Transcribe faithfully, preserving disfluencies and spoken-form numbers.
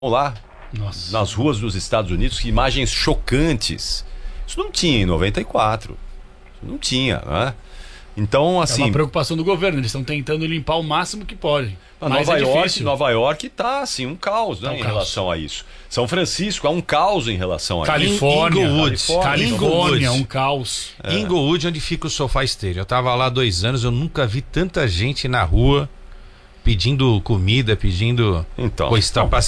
lá Nossa. nas ruas dos Estados Unidos, que imagens chocantes. Isso não tinha em noventa e quatro. Isso não tinha, né? Então, assim... É uma preocupação do governo, eles estão tentando limpar o máximo que podem. Mas Nova é York, difícil. Nova York tá assim, um caos, né, Tá um em caos. relação a isso. São Francisco é um caos em relação a Califórnia, Inglewood. Califórnia, Inglewood. um caos. É. Inglewood, onde fica o Sofá Estéreo. Eu tava lá há dois anos, eu nunca vi tanta gente na rua pedindo comida, pedindo Então, coisa para